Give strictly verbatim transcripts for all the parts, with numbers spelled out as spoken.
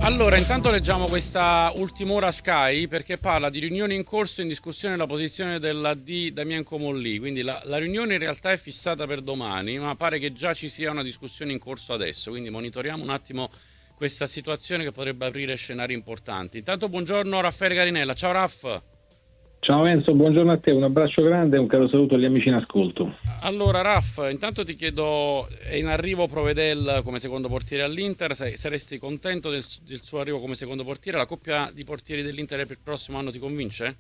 Allora, intanto leggiamo questa ultim'ora Sky perché parla di riunioni in corso in discussione la posizione della D Damien Comolli, quindi la, la riunione in realtà è fissata per domani, ma pare che già ci sia una discussione in corso adesso, quindi monitoriamo un attimo questa situazione che potrebbe aprire scenari importanti. Intanto buongiorno Raffaele Carinella, ciao Raff. Ciao Enzo, buongiorno a te, un abbraccio grande e un caro saluto agli amici in ascolto. Allora Raff, intanto ti chiedo, è in arrivo Provedel come secondo portiere all'Inter, saresti contento del, del suo arrivo come secondo portiere? La coppia di portieri dell'Inter per il prossimo anno ti convince?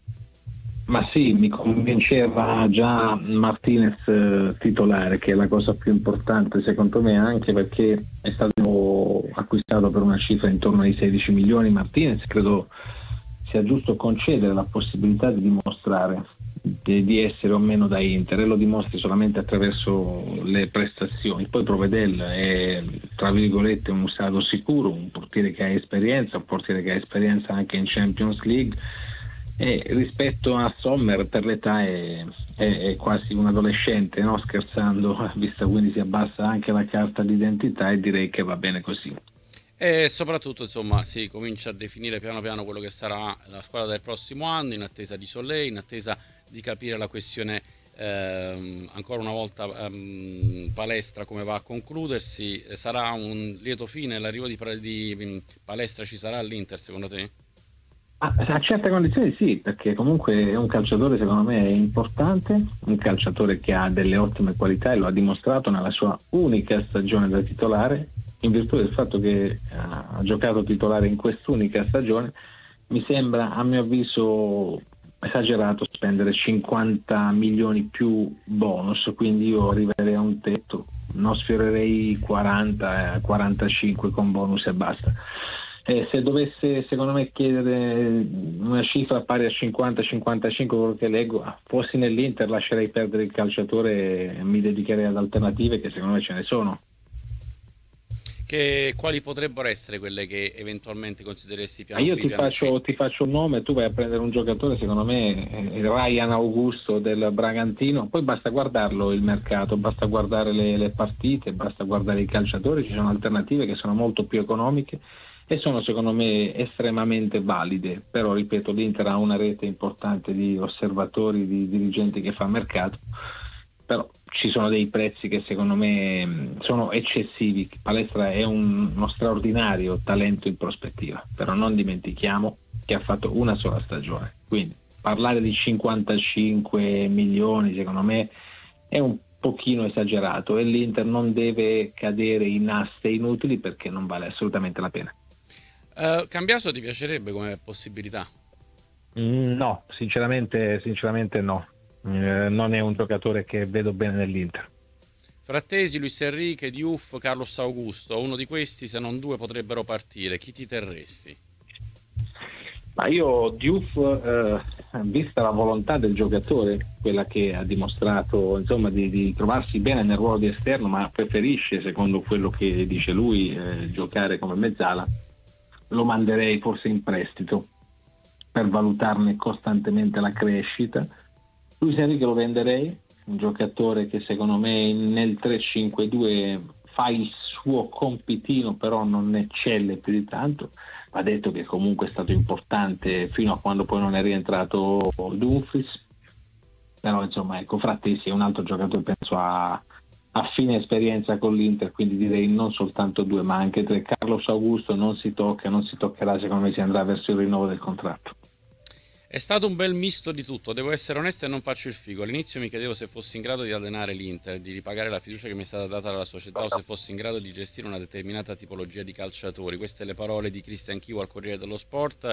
Ma sì, mi convinceva già Martinez eh, titolare, che è la cosa più importante secondo me, anche perché è stato acquistato per una cifra intorno ai sedici milioni. Martinez credo sia giusto concedere la possibilità di dimostrare di, di essere o meno da Inter, e lo dimostri solamente attraverso le prestazioni. Poi Provedel è tra virgolette un usato sicuro, un portiere che ha esperienza, un portiere che ha esperienza anche in Champions League, e rispetto a Sommer per l'età è, è, è quasi un adolescente, no? Scherzando, vista, quindi si abbassa anche la carta d'identità e direi che va bene così. E soprattutto insomma si comincia a definire piano piano quello che sarà la squadra del prossimo anno, in attesa di Sollei, in attesa di capire la questione ehm, ancora una volta ehm, Palestra come va a concludersi. Sarà un lieto fine l'arrivo di, di Palestra, ci sarà all'Inter secondo te? Ah, a certe condizioni sì, perché comunque è un calciatore secondo me importante, un calciatore che ha delle ottime qualità e lo ha dimostrato nella sua unica stagione da titolare, in virtù del fatto che ha giocato titolare in quest'unica stagione. Mi sembra, a mio avviso, esagerato spendere cinquanta milioni più bonus, quindi io arriverei a un tetto, non sfiorerei quaranta, quarantacinque con bonus e basta. Eh, se dovesse secondo me chiedere una cifra pari a cinquanta cinquantacinque, quello che leggo, fossi nell'Inter lascerei perdere il calciatore e mi dedicherei ad alternative che secondo me ce ne sono. Che, quali potrebbero essere quelle che eventualmente considereresti piano Ah, io B, ti piano faccio, C? ti faccio un nome, tu vai a prendere un giocatore, secondo me eh, Ryan Augusto del Bragantino, poi basta guardarlo il mercato, basta guardare le, le partite, basta guardare i calciatori, ci sono alternative che sono molto più economiche e sono secondo me estremamente valide, però ripeto, l'Inter ha una rete importante di osservatori, di dirigenti che fa mercato, però ci sono dei prezzi che secondo me sono eccessivi. Palestra è un, uno straordinario talento in prospettiva, però non dimentichiamo che ha fatto una sola stagione, quindi parlare di cinquantacinque milioni secondo me è un pochino esagerato e l'Inter non deve cadere in aste inutili perché non vale assolutamente la pena. Uh, Cambiaso ti piacerebbe come possibilità? Mm, no, sinceramente, sinceramente no. Eh, non è un giocatore che vedo bene nell'Inter. Frattesi, Luis Enrique, Diouf, Carlos Augusto, uno di questi se non due potrebbero partire, chi ti terresti? Ma io Diouf, eh, vista la volontà del giocatore, quella che ha dimostrato insomma di, di trovarsi bene nel ruolo di esterno, ma preferisce, secondo quello che dice lui, eh, giocare come mezzala, lo manderei forse in prestito per valutarne costantemente la crescita. Luis Enrique lo venderei, un giocatore che secondo me nel tre cinque due fa il suo compitino, però non eccelle più di tanto. Va detto che comunque è stato importante fino a quando poi non è rientrato Dumfries, però insomma ecco, Frattesi è un altro giocatore, penso a, a fine esperienza con l'Inter, quindi direi non soltanto due ma anche tre. Carlos Augusto non si tocca, non si toccherà, secondo me si andrà verso il rinnovo del contratto. È stato un bel misto di tutto, devo essere onesto e non faccio il figo. All'inizio mi chiedevo se fossi in grado di allenare l'Inter, di ripagare la fiducia che mi è stata data dalla società, o se fossi in grado di gestire una determinata tipologia di calciatori. Queste le parole di Christian Chiu al Corriere dello Sport.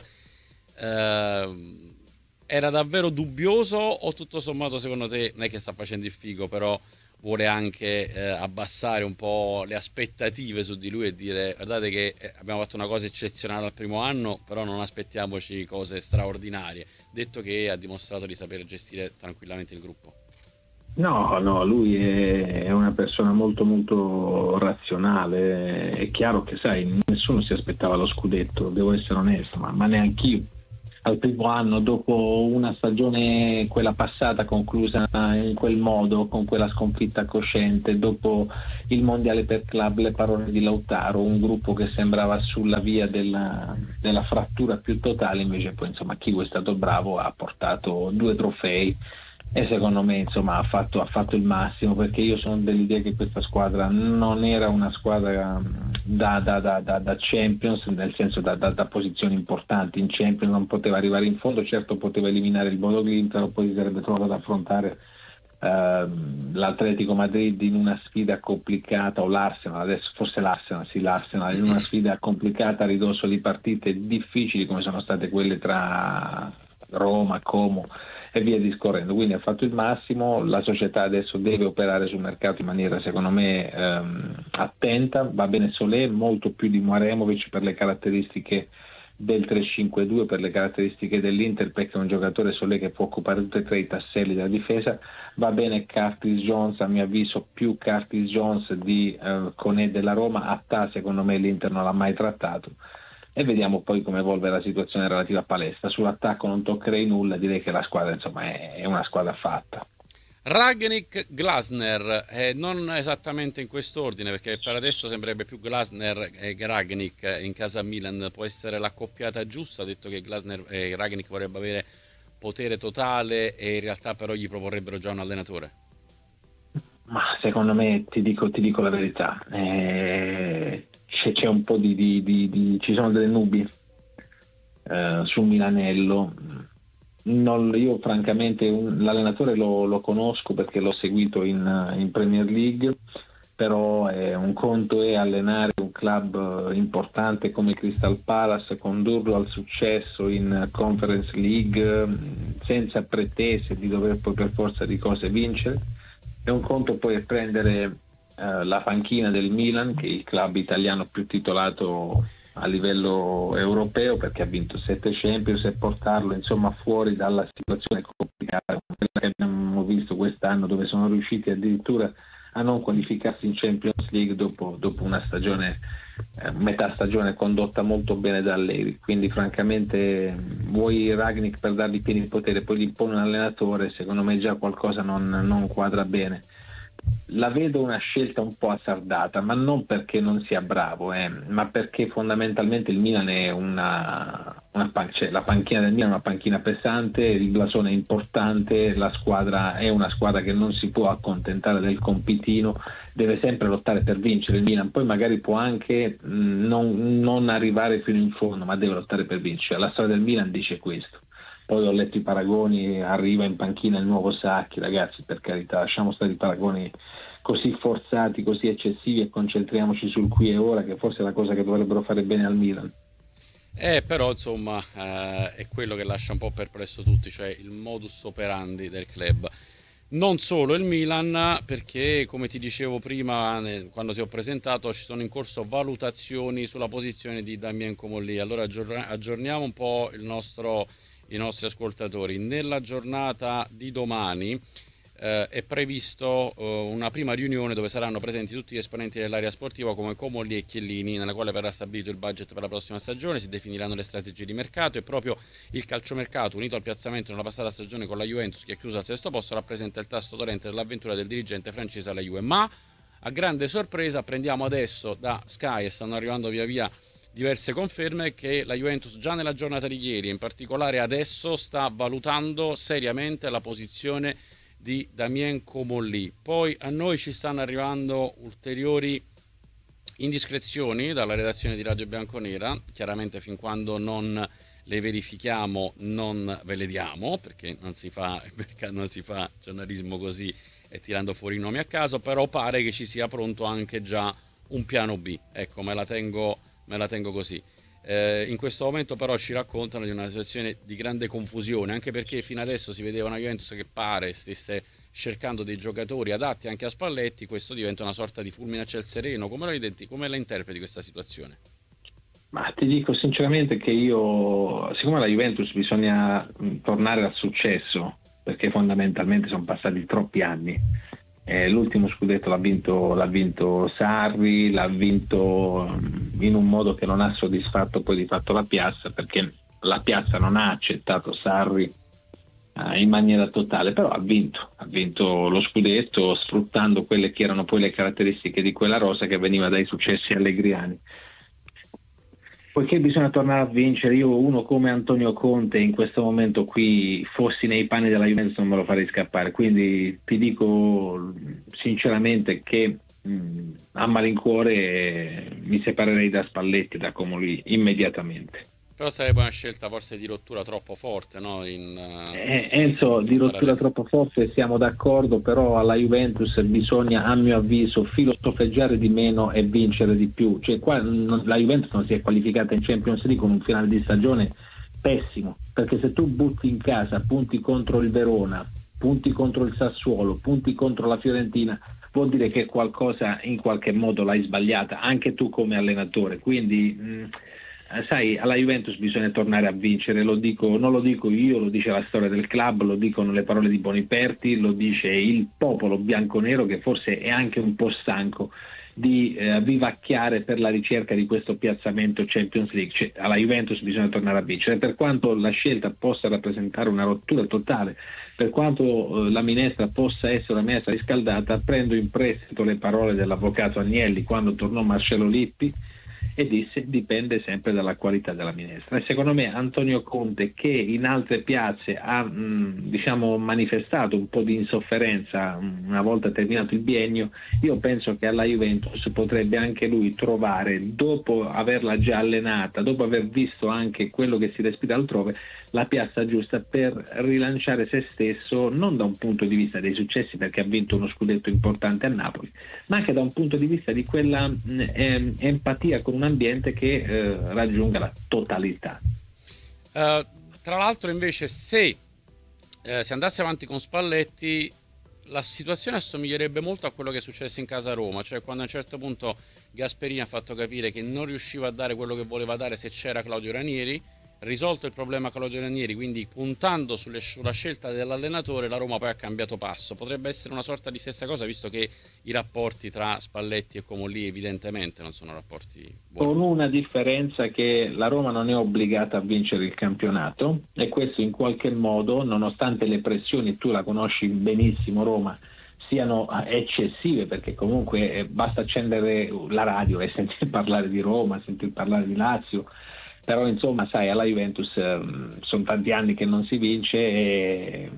Eh, era davvero dubbioso o tutto sommato secondo te, non è che sta facendo il figo, però vuole anche eh, abbassare un po' le aspettative su di lui e dire guardate che eh, abbiamo fatto una cosa eccezionale al primo anno, però non aspettiamoci cose straordinarie, detto che ha dimostrato di saper gestire tranquillamente il gruppo? No, no, lui è una persona molto molto razionale. È chiaro che sai, nessuno si aspettava lo scudetto, devo essere onesto, ma, ma neanch'io. al primo anno, dopo una stagione, quella passata, conclusa in quel modo, con quella sconfitta cosciente, dopo il mondiale per club, le parole di Lautaro, un gruppo che sembrava sulla via della, della frattura più totale, invece poi insomma Kiwi è stato bravo, ha portato due trofei e secondo me insomma ha fatto, ha fatto il massimo, perché io sono dell'idea che questa squadra non era una squadra da, da, da, da, da Champions, nel senso da, da, da posizioni importanti in Champions, non poteva arrivare in fondo, certo poteva eliminare il Bodo Glimt, però poi si sarebbe trovato ad affrontare eh, l'Atletico Madrid in una sfida complicata, o l'Arsenal, adesso forse l'Arsenal, sì l'Arsenal, in una sfida complicata a ridosso di partite difficili come sono state quelle tra Roma, Como e via discorrendo. Quindi ha fatto il massimo, la società adesso deve operare sul mercato in maniera secondo me ehm, attenta, va bene Solé, molto più di Muaremovic per le caratteristiche del tre cinque due, per le caratteristiche dell'Inter, perché è un giocatore Solé che può occupare tutti e tre i tasselli della difesa, va bene Curtis Jones, a mio avviso più Curtis Jones di eh, Koné della Roma, Attà secondo me l'Inter non l'ha mai trattato. E vediamo poi come evolve la situazione relativa a Palestra. Sull'attacco non toccherei nulla, direi che la squadra insomma è una squadra fatta. Rangnick, Glasner, eh, non esattamente in quest'ordine, perché per adesso sembrerebbe più Glasner e Rangnick in casa Milan. Può essere l'accoppiata giusta, detto che Glasner e Rangnick vorrebbe avere potere totale e in realtà però gli proporrebbero già un allenatore. Ma secondo me ti dico, ti dico la verità, eh, c'è, c'è un po' di, di, di, di ci sono delle nubi eh, sul Milanello. Non, io francamente un, l'allenatore lo, lo conosco perché l'ho seguito in, in Premier League, però è, un conto è allenare un club importante come Crystal Palace, condurlo al successo in Conference League senza pretese di dover poi per forza di cose vincere. È un conto poi è prendere eh, la panchina del Milan, che è il club italiano più titolato a livello europeo perché ha vinto sette Champions, e portarlo insomma fuori dalla situazione complicata che abbiamo visto quest'anno, dove sono riusciti addirittura a non qualificarsi in Champions League dopo, dopo una stagione, eh, metà stagione condotta molto bene da Allegri. Quindi francamente vuoi Rangnick per dargli pieni potere, poi gli impone un allenatore, secondo me già qualcosa non, non quadra bene. La vedo una scelta un po' azzardata, ma non perché non sia bravo, eh, ma perché fondamentalmente il Milan è una, una pan- cioè la panchina del Milan è una panchina pesante, il blasone è importante, la squadra è una squadra che non si può accontentare del compitino, deve sempre lottare per vincere il Milan, poi magari può anche mh, non, non arrivare fino in fondo, ma deve lottare per vincere. La storia del Milan dice questo. Poi ho letto i paragoni, arriva in panchina il nuovo Sacchi, ragazzi, per carità, lasciamo stare i paragoni così forzati, così eccessivi, e concentriamoci sul qui e ora, che forse è la cosa che dovrebbero fare bene al Milan. Eh, però insomma eh, è quello che lascia un po' perplesso tutti, cioè il modus operandi del club. Non solo il Milan, perché come ti dicevo prima quando ti ho presentato, ci sono in corso valutazioni sulla posizione di Damien Comolli. Allora aggiorniamo un po' il nostro i nostri ascoltatori. Nella giornata di domani eh, è previsto eh, una prima riunione dove saranno presenti tutti gli esponenti dell'area sportiva come Comolli e Chiellini, nella quale verrà stabilito il budget per la prossima stagione, si definiranno le strategie di mercato, e proprio il calciomercato unito al piazzamento nella passata stagione con la Juventus, che è chiusa al sesto posto, rappresenta il tasto dolente dell'avventura del dirigente francese alla Juve. Ma a grande sorpresa apprendiamo adesso da Sky, e stanno arrivando via via diverse conferme, che la Juventus già nella giornata di ieri, in particolare adesso, sta valutando seriamente la posizione di Damien Comolli. Poi a noi ci stanno arrivando ulteriori indiscrezioni dalla redazione di Radio Bianconera, chiaramente fin quando non le verifichiamo non ve le diamo, perché non si fa, perché non si fa giornalismo così e tirando fuori i nomi a caso, però pare che ci sia pronto anche già un piano B. Ecco, me la tengo me la tengo così. Eh, in questo momento però ci raccontano di una situazione di grande confusione, anche perché fino adesso si vedeva una Juventus che pare stesse cercando dei giocatori adatti anche a Spalletti. Questo diventa una sorta di fulmine a ciel sereno. Come la, identi- come la interpreti questa situazione? Ma ti dico sinceramente che io, siccome la Juventus bisogna tornare al successo, perché fondamentalmente sono passati troppi anni. Eh, l'ultimo scudetto l'ha vinto, l'ha vinto Sarri, l'ha vinto in un modo che non ha soddisfatto poi di fatto la piazza, perché la piazza non ha accettato Sarri eh, in maniera totale, però ha vinto, ha vinto lo scudetto sfruttando quelle che erano poi le caratteristiche di quella rosa che veniva dai successi allegriani. Poiché bisogna tornare a vincere, io uno come Antonio Conte in questo momento qui, fossi nei panni della Juventus non me lo farei scappare, quindi ti dico sinceramente che mh, a malincuore eh, mi separerei da Spalletti, da Comolli immediatamente. Però sarebbe una scelta forse di rottura troppo forte, no? In, Eh, uh, Enzo, di affrontare rottura adesso. troppo forte siamo d'accordo, però alla Juventus bisogna, a mio avviso, filosofeggiare di meno e vincere di più. Cioè, qua non- la Juventus non si è qualificata in Champions League con un finale di stagione pessimo, perché se tu butti in casa punti contro il Verona, punti contro il Sassuolo, punti contro la Fiorentina, vuol dire che qualcosa in qualche modo l'hai sbagliata, anche tu come allenatore. Quindi mh, eh, sai, alla Juventus bisogna tornare a vincere, lo dico, non lo dico io, lo dice la storia del club, lo dicono le parole di Boniperti, lo dice il popolo bianconero, che forse è anche un po' stanco di eh, vivacchiare per la ricerca di questo piazzamento Champions League. Cioè, alla Juventus bisogna tornare a vincere, per quanto la scelta possa rappresentare una rottura totale, per quanto eh, la minestra possa essere una minestra riscaldata. Prendo in prestito le parole dell'avvocato Agnelli quando tornò Marcello Lippi e disse: dipende sempre dalla qualità della minestra. E secondo me Antonio Conte, che in altre piazze ha mh, diciamo manifestato un po' di insofferenza mh, una volta terminato il biennio, io penso che alla Juventus potrebbe anche lui trovare, dopo averla già allenata, dopo aver visto anche quello che si respira altrove, la piazza giusta per rilanciare se stesso, non da un punto di vista dei successi, perché ha vinto uno scudetto importante a Napoli, ma anche da un punto di vista di quella mh, em- empatia con un ambiente che eh, raggiunga la totalità. Uh, tra l'altro invece se eh, si andasse avanti con Spalletti la situazione assomiglierebbe molto a quello che è successo in casa a Roma, cioè quando a un certo punto Gasperini ha fatto capire che non riusciva a dare quello che voleva dare se c'era Claudio Ranieri. Risolto il problema Claudio Ranieri, quindi puntando sulle, sulla scelta dell'allenatore, la Roma poi ha cambiato passo. Potrebbe essere una sorta di stessa cosa, visto che i rapporti tra Spalletti e Comolli evidentemente non sono rapporti buoni. Con una differenza, che la Roma non è obbligata a vincere il campionato, e questo in qualche modo, nonostante le pressioni, tu la conosci benissimo Roma, siano eccessive, perché comunque eh, basta accendere la radio e sentire parlare di Roma, sentire parlare di Lazio. Però insomma, sai, alla Juventus eh, sono tanti anni che non si vince, e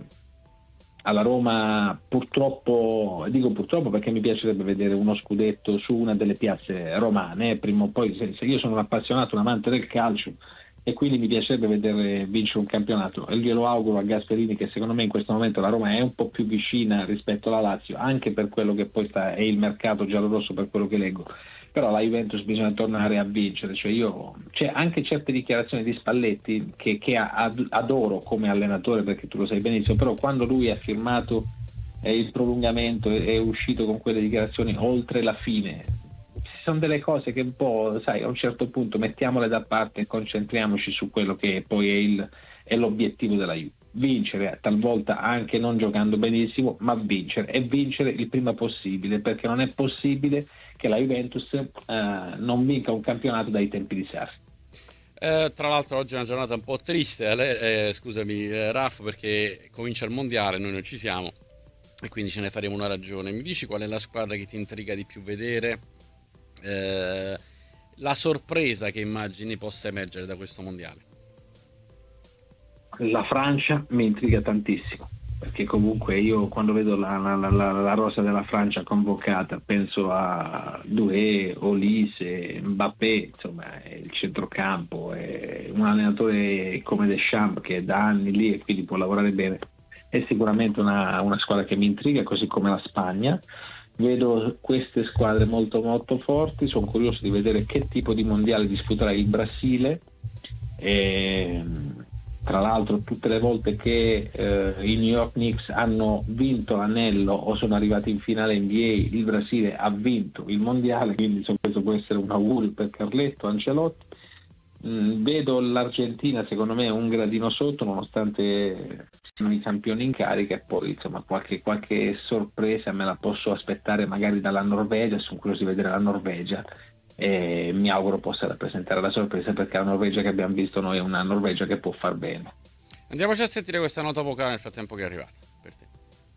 alla Roma purtroppo, dico purtroppo perché mi piacerebbe vedere uno scudetto su una delle piazze romane, eh, prima o poi. Se io sono un appassionato, un amante del calcio, e quindi mi piacerebbe vedere vincere un campionato, e glielo auguro a Gasperini, che secondo me in questo momento la Roma è un po' più vicina rispetto alla Lazio, anche per quello che poi sta, è il mercato giallorosso, per quello che leggo. Però la Juventus bisogna tornare a vincere. Cioè io, c'è anche certe dichiarazioni di Spalletti che, che ad, adoro come allenatore, perché tu lo sai benissimo, però quando lui ha firmato eh, il prolungamento e è uscito con quelle dichiarazioni oltre la fine, ci sono delle cose che un po', sai, a un certo punto mettiamole da parte e concentriamoci su quello che poi è, il, è l'obiettivo della Juve. Vincere, talvolta anche non giocando benissimo, ma vincere, e vincere il prima possibile, perché non è possibile che la Juventus eh, non vinca un campionato dai tempi di Sarri. Eh, tra l'altro oggi è una giornata un po' triste, eh, scusami eh, Raff, perché comincia il mondiale, noi non ci siamo e quindi ce ne faremo una ragione. Mi dici qual è la squadra che ti intriga di più vedere? Eh, la sorpresa che immagini possa emergere da questo mondiale? La Francia mi intriga tantissimo, perché comunque io quando vedo la, la, la, la rosa della Francia convocata penso a Doué, Olise, Mbappé, insomma è il centrocampo, è un allenatore come Deschamps che è da anni lì e quindi può lavorare bene. È sicuramente una, una squadra che mi intriga, così come la Spagna. Vedo queste squadre molto molto forti, sono curioso di vedere che tipo di mondiale disputerà il Brasile. E, tra l'altro, tutte le volte che eh, i New York Knicks hanno vinto l'anello o sono arrivati in finale N B A, il Brasile ha vinto il mondiale, quindi questo può essere un augurio per Carletto, Ancelotti. Mm, vedo l'Argentina secondo me un gradino sotto, nonostante siano i campioni in carica, e poi insomma qualche, qualche sorpresa me la posso aspettare magari dalla Norvegia. Sono curioso di vedere la Norvegia, e mi auguro possa rappresentare la sorpresa, perché la Norvegia che abbiamo visto noi è una Norvegia che può far bene. Andiamoci a sentire questa nota vocale nel frattempo che è arrivata per te.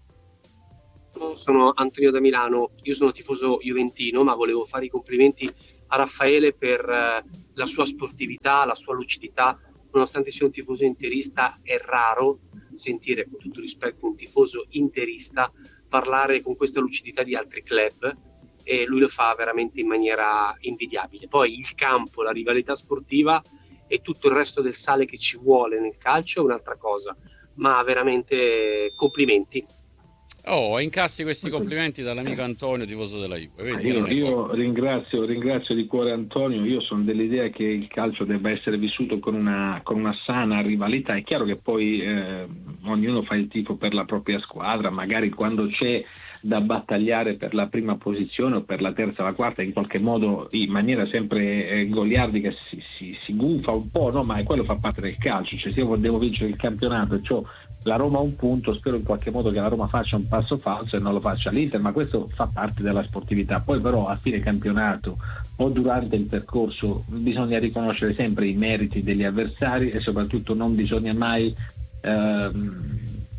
Sono Antonio da Milano, io sono tifoso juventino, ma volevo fare i complimenti a Raffaele per eh, la sua sportività, la sua lucidità. Nonostante sia un tifoso interista, è raro sentire, con tutto rispetto, un tifoso interista parlare con questa lucidità di altri club, e lui lo fa veramente in maniera invidiabile. Poi il campo, la rivalità sportiva e tutto il resto del sale che ci vuole nel calcio è un'altra cosa, ma veramente complimenti. Oh, incassi questi complimenti dall'amico Antonio, tifoso della Juve. Vedi, io io ringrazio, ringrazio di cuore Antonio. Io sono dell'idea che il calcio debba essere vissuto con una, con una sana rivalità. È chiaro che poi eh, ognuno fa il tifo per la propria squadra, magari quando c'è da battagliare per la prima posizione o per la terza o la quarta, in qualche modo in maniera sempre eh, goliardica si, si, si gufa un po', no? Ma quello fa parte del calcio. Cioè, se io devo vincere il campionato e c'ho la Roma a un punto, spero in qualche modo che la Roma faccia un passo falso e non lo faccia l'Inter, ma questo fa parte della sportività. Poi però a fine campionato o durante il percorso bisogna riconoscere sempre i meriti degli avversari e soprattutto non bisogna mai ehm,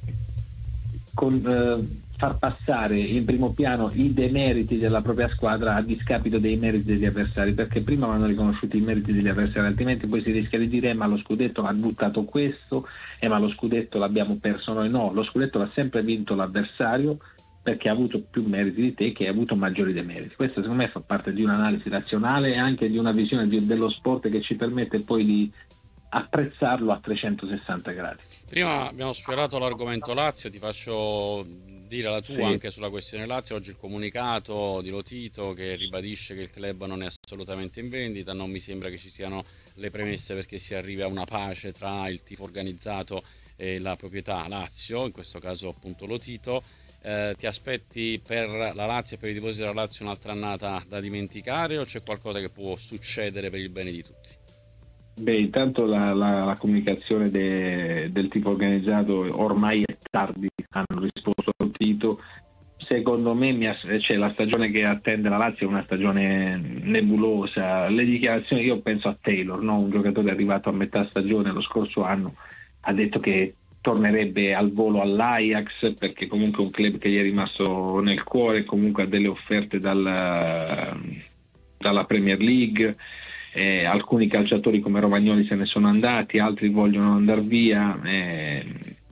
con, eh, far passare in primo piano i demeriti della propria squadra a discapito dei meriti degli avversari, perché prima vanno riconosciuti i meriti degli avversari, altrimenti poi si rischia di dire eh, ma lo scudetto ha buttato questo, eh, ma lo scudetto l'abbiamo perso noi. No, lo scudetto l'ha sempre vinto l'avversario, perché ha avuto più meriti di te, che ha avuto maggiori demeriti. Questo secondo me fa parte di un'analisi razionale e anche di una visione di, dello sport che ci permette poi di apprezzarlo a trecentosessanta gradi. Prima abbiamo sfiorato l'argomento Lazio, ti faccio dire la tua sì. Anche sulla questione Lazio. Oggi il comunicato di Lotito che ribadisce che il club non è assolutamente in vendita, non mi sembra che ci siano le premesse perché si arrivi a una pace tra il tifo organizzato e la proprietà Lazio, in questo caso appunto Lotito. Eh, ti aspetti per la Lazio e per i tifosi della Lazio un'altra annata da dimenticare, o c'è qualcosa che può succedere per il bene di tutti? Beh, intanto la, la, la comunicazione de, del tipo organizzato ormai è tardi, hanno risposto al Tito. Secondo me mi, cioè, la stagione che attende la Lazio è una stagione nebulosa. Le dichiarazioni, io penso a Taylor, no? Un giocatore arrivato a metà stagione lo scorso anno, ha detto che tornerebbe al volo all'Ajax, perché comunque è un club che gli è rimasto nel cuore, comunque ha delle offerte dal, dalla Premier League. Eh, alcuni calciatori come Romagnoli se ne sono andati, altri vogliono andare via. Eh,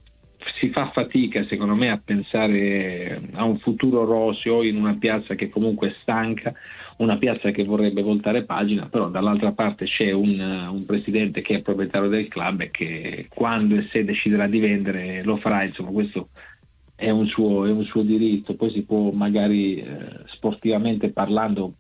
si fa fatica secondo me a pensare a un futuro roseo in una piazza che comunque è stanca, una piazza che vorrebbe voltare pagina, però dall'altra parte c'è un, un presidente che è proprietario del club e che quando e se deciderà di vendere lo farà. Insomma, questo è un suo, è un suo diritto. Poi si può magari eh, sportivamente parlando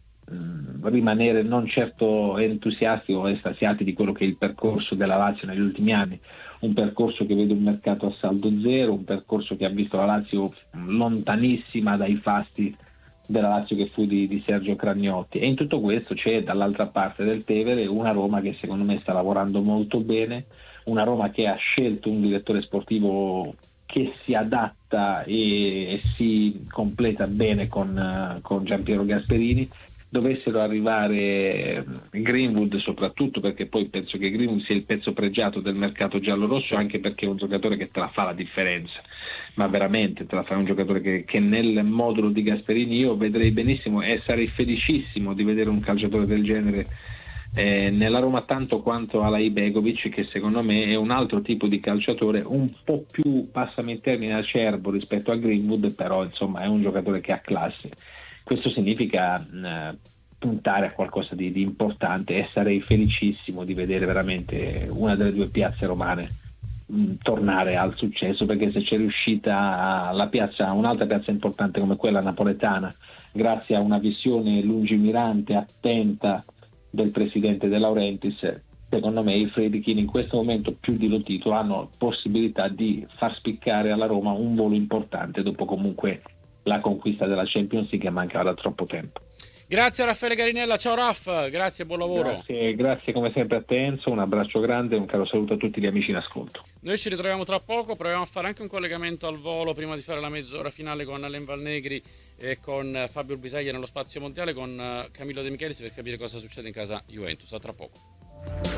rimanere non certo entusiasti o estasiati di quello che è il percorso della Lazio negli ultimi anni, un percorso che vede un mercato a saldo zero, un percorso che ha visto la Lazio lontanissima dai fasti della Lazio che fu di, di Sergio Cragnotti, e in tutto questo c'è dall'altra parte del Tevere una Roma che secondo me sta lavorando molto bene, una Roma che ha scelto un direttore sportivo che si adatta e, e si completa bene con, con Giampiero Gasperini. Dovessero arrivare Greenwood soprattutto, perché poi penso che Greenwood sia il pezzo pregiato del mercato giallorosso, anche perché è un giocatore che te la fa la differenza, ma veramente te la fa, un giocatore che, che nel modulo di Gasperini io vedrei benissimo e sarei felicissimo di vedere un calciatore del genere eh, nella Roma, tanto quanto Alai Begovic, che secondo me è un altro tipo di calciatore, un po' più, passami il termine, acerbo rispetto a Greenwood, però insomma è un giocatore che ha classe. Questo significa eh, puntare a qualcosa di, di importante, e sarei felicissimo di vedere veramente una delle due piazze romane mh, tornare al successo, perché se c'è riuscita la piazza, un'altra piazza importante come quella napoletana, grazie a una visione lungimirante, attenta del presidente De Laurentiis, secondo me i Friedkin in questo momento più di Lotito hanno possibilità di far spiccare alla Roma un volo importante dopo comunque la conquista della Champions League che mancava da troppo tempo. Grazie a Raffaele Garinella, ciao Raff, grazie, buon lavoro. Grazie, grazie come sempre a te Enzo, un abbraccio grande e un caro saluto a tutti gli amici in ascolto. Noi ci ritroviamo tra poco, proviamo a fare anche un collegamento al volo prima di fare la mezz'ora finale con Alain Valnegri e con Fabio Bisaglia nello spazio mondiale, con Camillo De Michelis, per capire cosa succede in casa Juventus. A tra poco.